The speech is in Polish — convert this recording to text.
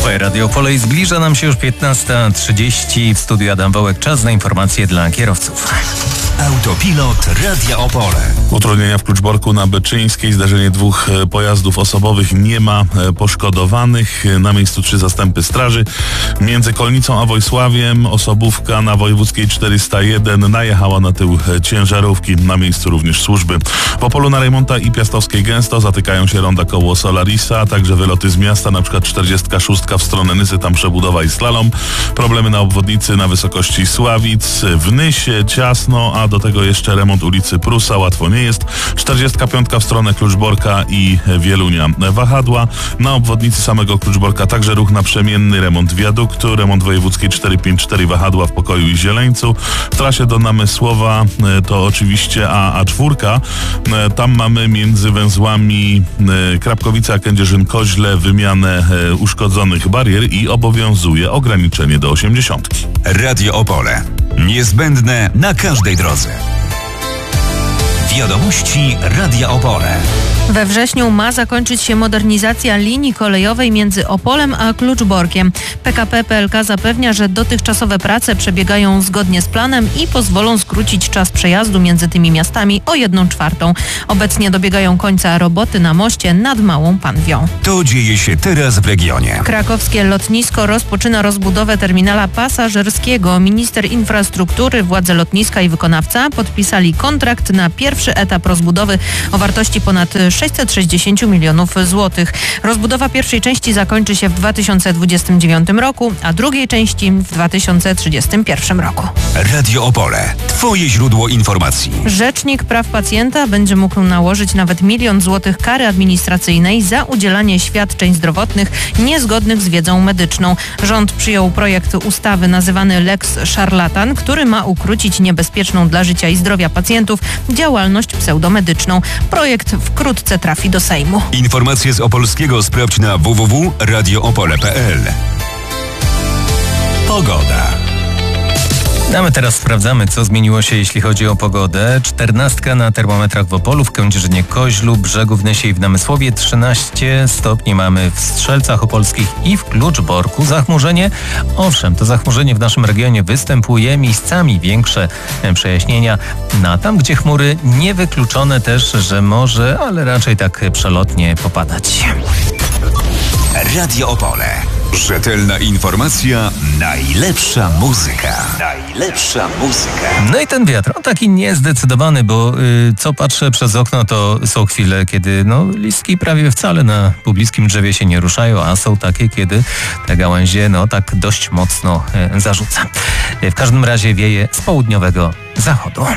Twoje Radio Opole i zbliża nam się już 15:30. W studiu Adam Wołek. Czas na informacje dla kierowców. Autopilot Radia Opole. Utrudnienia w Kluczborku na Beczyńskiej. Zdarzenie dwóch pojazdów osobowych. Nie ma poszkodowanych. Na miejscu 3 zastępy straży. Między Kolnicą a Wojsławiem osobówka na Wojewódzkiej 401 najechała na tył ciężarówki. Na miejscu również służby. W Opolu na Rejmonta i Piastowskiej gęsto zatykają się ronda koło Solarisa, a także wyloty z miasta, na przykład 46 w stronę Nysy, tam przebudowa i slalom. Problemy na obwodnicy na wysokości Sławic. W Nysie ciasno, a do tego jeszcze remont ulicy Prusa, łatwo nie jest. 45 w stronę Kluczborka i Wielunia. Wahadła. Na obwodnicy samego Kluczborka także ruch naprzemienny, remont wiaduktu, remont wojewódzkiej 454 Wahadła w Pokoju i Zieleńcu. W trasie do Namysłowa to oczywiście A4. Tam mamy między węzłami Krapkowice a Kędzierzyn-Koźle wymianę uszkodzonych barier i obowiązuje ograniczenie do 80. Radio Opole. Niezbędne na każdej drodze. Wiadomości Radia Opole. We wrześniu ma zakończyć się modernizacja linii kolejowej między Opolem a Kluczborkiem. PKP PLK zapewnia, że dotychczasowe prace przebiegają zgodnie z planem i pozwolą skrócić czas przejazdu między tymi miastami o 1/4. Obecnie dobiegają końca roboty na moście nad Małą Panwią. To dzieje się teraz w regionie. Krakowskie lotnisko rozpoczyna rozbudowę terminala pasażerskiego. Minister infrastruktury, władze lotniska i wykonawca podpisali kontrakt na pierwszy etap rozbudowy o wartości ponad 660 milionów złotych. Rozbudowa pierwszej części zakończy się w 2029 roku, a drugiej części w 2031 roku. Radio Opole. Twoje źródło informacji. Rzecznik praw pacjenta będzie mógł nałożyć nawet 1 000 000 złotych kary administracyjnej za udzielanie świadczeń zdrowotnych niezgodnych z wiedzą medyczną. Rząd przyjął projekt ustawy nazywany Lex Szarlatan, który ma ukrócić niebezpieczną dla życia i zdrowia pacjentów działalność pseudomedyczną. Projekt wkrótce trafi do Sejmu. Informacje z Opolskiego sprawdź na www.radioopole.pl. Pogoda. A my teraz sprawdzamy, co zmieniło się, jeśli chodzi o pogodę. 14 na termometrach w Opolu, w Kędzierzynie-Koźlu, Brzegu, w Nysie i w Namysłowie. 13 stopni mamy w Strzelcach Opolskich i w Kluczborku. Zachmurzenie? Owszem, to zachmurzenie w naszym regionie występuje. Miejscami większe przejaśnienia. A tam, gdzie chmury, niewykluczone też, że może, ale raczej tak przelotnie popadać. Radio Opole. Rzetelna informacja, najlepsza muzyka. Najlepsza muzyka. No i ten wiatr, on taki niezdecydowany, bo co patrzę przez okno, to są chwile, kiedy listki prawie wcale na pobliskim drzewie się nie ruszają, a są takie, kiedy te gałęzie tak dość mocno zarzuca. W każdym razie wieje z południowego zachodu.